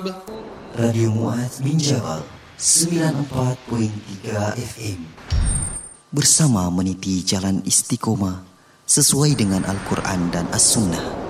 Radio Muaz bin Jabal 94.3 FM bersama meniti jalan istiqomah sesuai dengan Al-Quran dan As-Sunnah.